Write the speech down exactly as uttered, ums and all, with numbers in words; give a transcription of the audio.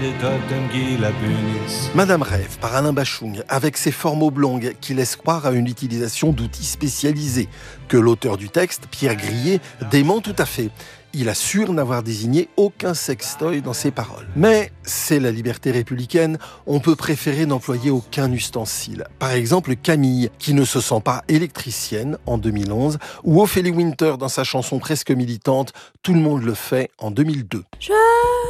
Madame Rêve par Alain Bachung, avec ses formes oblongues qui laissent croire à une utilisation d'outils spécialisés, que l'auteur du texte, Pierre Grillet, dément tout à fait. Il assure n'avoir désigné aucun sextoy dans ses paroles. Mais c'est la liberté républicaine, on peut préférer n'employer aucun ustensile. Par exemple Camille, qui ne se sent pas électricienne en deux mille onze, ou Ophélie Winter dans sa chanson presque militante « Tout le monde le fait » en deux mille deux. Je